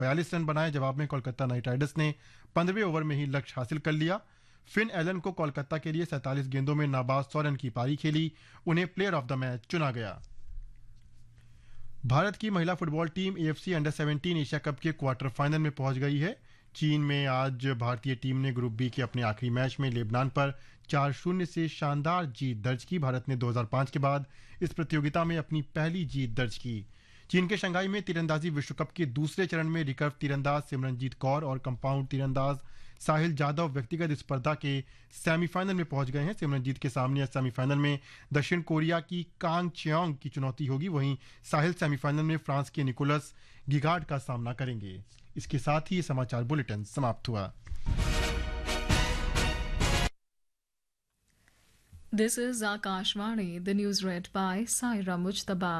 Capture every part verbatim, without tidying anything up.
बयालीस रन बनाए। जवाब में कोलकाता नाइट राइडर्स ने पंद्रहवें ओवर में ही लक्ष्य हासिल कर लिया। फिन एलन को कोलकाता के लिए सैंतालीस गेंदों में नाबाद सौ रन की पारी खेली। उन्हें प्लेयर ऑफ द मैच चुना गया। भारत की महिला फुटबॉल टीम एएफसी अंडर सत्रह एशिया कप के क्वार्टर फाइनल में पहुंच गई है। चीन में आज भारतीय टीम ने ग्रुप बी के अपने आखिरी मैच में लेबनान पर चार शून्य से शानदार जीत दर्ज की। भारत ने दो हज़ार पाँच के बाद इस प्रतियोगिता में अपनी पहली जीत दर्ज की। चीन के शंघाई में तीरंदाजी विश्व कप के दूसरे चरण में रिकर्व तीरंदाज सिमरनजीत कौर और कंपाउंड तीरंदाज साहिल जाधव व्यक्तिगत स्पर्धा के सेमीफाइनल में पहुंच गए हैं। सिमरनजीत के सामने सेमीफाइनल में दक्षिण कोरिया की कांग चियोंग की चुनौती होगी। वहीं साहिल सेमीफाइनल में फ्रांस के निकोलस गिगार्ड का सामना करेंगे। इसके साथ ही ये समाचार बुलेटिन समाप्त हुआ। This is Akashvani, the news read by Saira Mujtaba.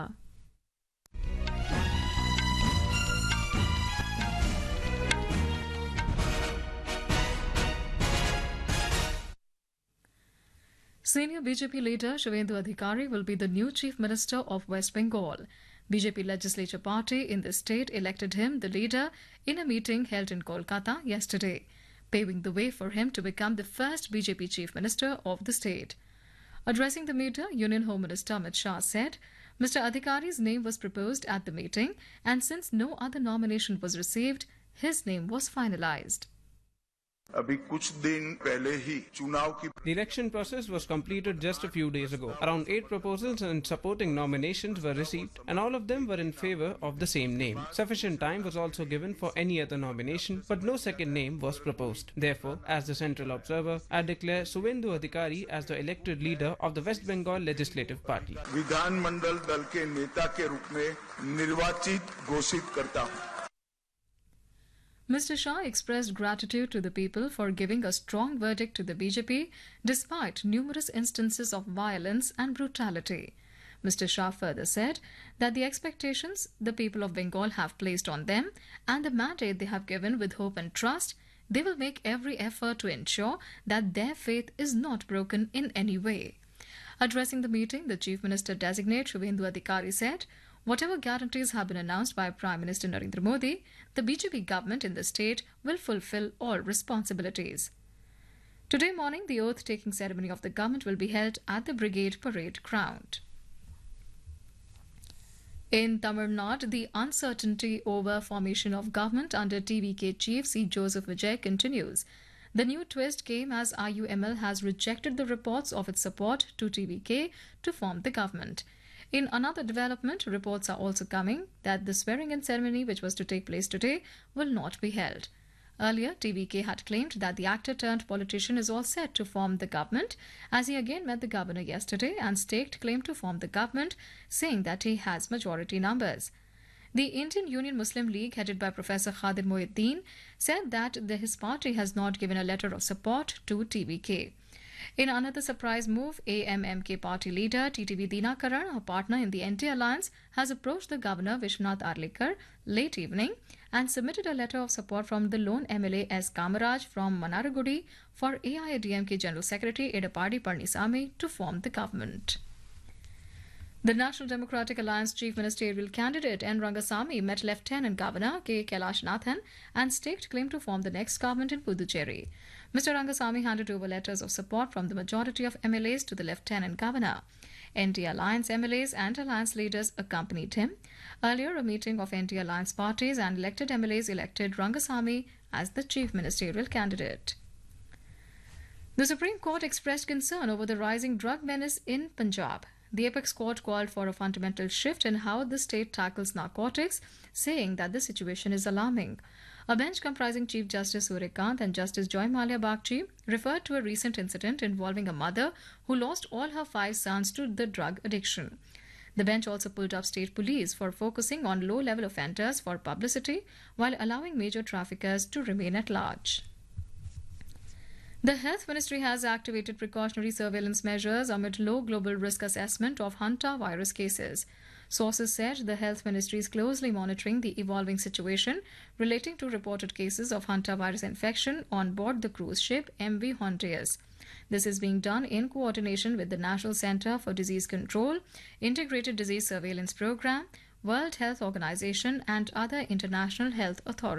Senior B J P leader Shivendu Adhikari will be the new Chief Minister of West Bengal. B J P legislature party in the state elected him the leader in a meeting held in Kolkata yesterday, paving the way for him to become the first B J P Chief Minister of the state. Addressing the media, Union Home Minister Amit Shah said Mister Adhikari's name was proposed at the meeting, and since no other nomination was received, his name was finalized. अभी कुछ दिन पहले ही चुनाव की The election process was completed just a few days ago. Around eight proposals and supporting nominations were received, and all of them were in favor of the same name. Sufficient time was also given for any other nomination, but no second name was proposed. Therefore, as the central observer, I declare Shivendu Adhikari as the elected leader of the West Bengal Legislative Party. विधानमंडल दल के नेता के रूप में निर्वाचित घोषित करता हूँ। Mister Shah expressed gratitude to the people for giving a strong verdict to the B J P despite numerous instances of violence and brutality. Mister Shah further said that the expectations the people of Bengal have placed on them and the mandate they have given with hope and trust, they will make every effort to ensure that their faith is not broken in any way. Addressing the meeting, the Chief Minister designate Shivendu Adhikari said, whatever guarantees have been announced by Prime Minister Narendra Modi, the B J P government in the state will fulfill all responsibilities. Today morning, the oath-taking ceremony of the government will be held at the Brigade Parade Ground. In Tamil Nadu, the uncertainty over formation of government under T V K chief C. Joseph Vijay continues. The new twist came as I U M L has rejected the reports of its support to T V K to form the government. In another development, reports are also coming that the swearing-in ceremony which was to take place today will not be held. Earlier, T V K had claimed that the actor-turned-politician is all set to form the government, as he again met the governor yesterday and staked claim to form the government, saying that he has majority numbers. The Indian Union Muslim League, headed by Professor Khadir Mohyuddin, said that the, his party has not given a letter of support to T V K. In another surprise move, A M M K party leader T T V Dinakaran, a partner in the N D A alliance, has approached the governor Vishwanath Arlikar late evening and submitted a letter of support from the lone M L A S Kamaraj from Manaragudi for A I A D M K General Secretary Edapadi Palanisamy to form the government. The National Democratic Alliance Chief Ministerial candidate N. Rangasamy met Lieutenant Governor K. Kailash Nathan and staked claim to form the next government in Puducherry. Mister Rangasamy handed over letters of support from the majority of M L As to the Lieutenant Governor. N D A Alliance M L As and Alliance leaders accompanied him. Earlier, a meeting of N D A Alliance parties and elected M L As elected Rangasamy as the Chief Ministerial candidate. The Supreme Court expressed concern over the rising drug menace in Punjab. The apex court called for a fundamental shift in how the state tackles narcotics, saying that the situation is alarming. A bench comprising Chief Justice Suryakant and Justice Joy Malia Bagchi referred to a recent incident involving a mother who lost all her five sons to the drug addiction. The bench also pulled up state police for focusing on low-level offenders for publicity while allowing major traffickers to remain at large. The Health Ministry has activated precautionary surveillance measures amid low global risk assessment of Hanta virus cases. Sources said the Health Ministry is closely monitoring the evolving situation relating to reported cases of Hanta virus infection on board the cruise ship M V Hontius. This is being done in coordination with the National Centre for Disease Control, Integrated Disease Surveillance Programme, World Health Organization, and other international health authorities.